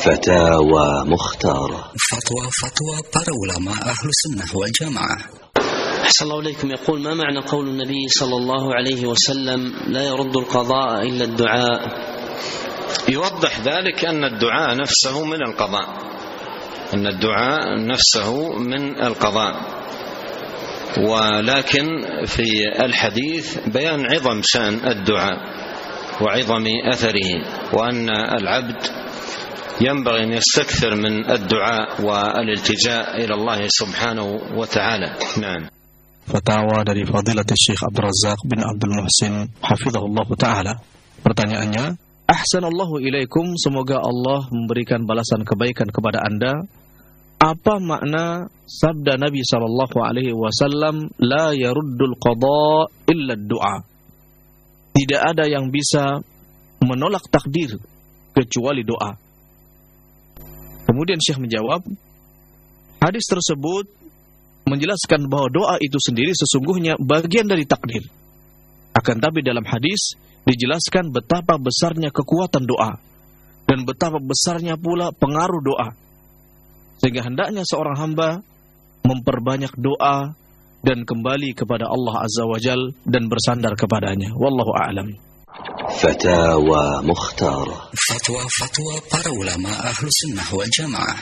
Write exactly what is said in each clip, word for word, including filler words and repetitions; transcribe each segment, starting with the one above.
فتاوى مختارة. فتوى فتوى para ulama أهل السنة والجماعة. أحسن الله إليكم. يقول: ما معنى قول النبي صلى الله عليه وسلم: لا يرد القضاء إلا الدعاء؟ يوضح ذلك أن الدعاء نفسه من القضاء، أن الدعاء نفسه من القضاء، ولكن في الحديث بيان عظم شأن الدعاء وعظم أثره، وأن العبد ينبغي أن يستكثر من الدعاء والالتجاء إلى الله سبحانه وتعالى. نعم. Fatwa dari Fadilatul Syekh Abdul Razak bin Abdul Muhsin hafizahullah taala. Pertanyaannya, Ahsanallahu ilaikum, semoga Allah memberikan balasan kebaikan kepada Anda. Apa makna sabda Nabi sallallahu alaihi wasallam, la yaruddul qada illa du'a? Tidak ada yang bisa menolak takdir kecuali doa. Kemudian Syekh menjawab, hadis tersebut menjelaskan bahwa doa itu sendiri sesungguhnya bagian dari takdir. Akan tapi dalam hadis dijelaskan betapa besarnya kekuatan doa dan betapa besarnya pula pengaruh doa, sehingga hendaknya seorang hamba memperbanyak doa dan kembali kepada Allah Azza wa Jal dan bersandar kepadanya. Wallahu a'lam. Fatwa Mukhtarah. Fatwa-fatwa para ulama ahlu sunnah wal jamaah.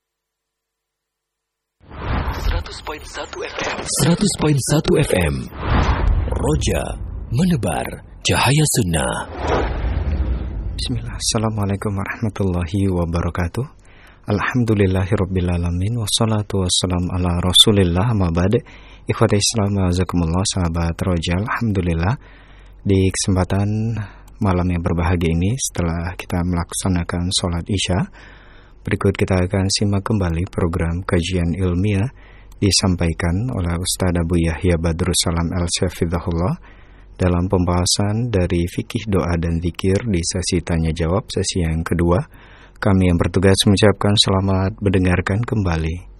seratus koma satu F M Roja menebar cahaya sunnah. Bismillah. Assalamualaikum warahmatullahi wabarakatuh. Alhamdulillahirabbil alamin wassalatu wassalamu ala Rasulillah amma ba'd. Ikhwati Islam wajazakumullah, sahabat Roja. Alhamdulillah, di kesempatan malam yang berbahagia ini, setelah kita melaksanakan sholat Isya, berikut kita akan simak kembali program kajian ilmiah disampaikan oleh Ustaz Abu Yahya Badrussalam Al-Syafidhahullah dalam pembahasan dari fikih doa dan zikir di sesi tanya jawab, sesi yang kedua. Kami yang bertugas mengucapkan selamat mendengarkan kembali.